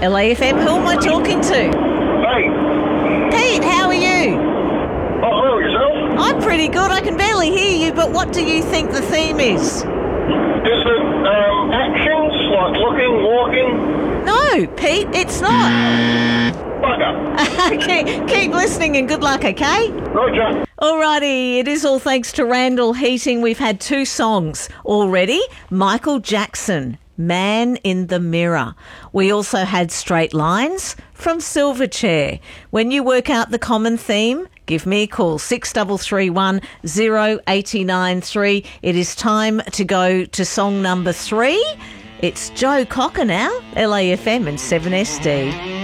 LAFM, who am I talking to? Hey. Pete, how are you? Oh, hello, yourself? I'm pretty good. I can barely hear you, but what do you think the theme is? Is it actions, like looking, walking? No, Pete, it's not. Bugger. Keep listening and good luck, okay? Roger. Alrighty, it is all thanks to Randall Heating. We've had 2 songs already. Michael Jackson, Man in the Mirror. We also had Straight Lines from Silverchair. When you work out the common theme, give me a call, 6331 0893. It is time to go to song number 3. It's Joe Cocker now, LAFM and 7SD.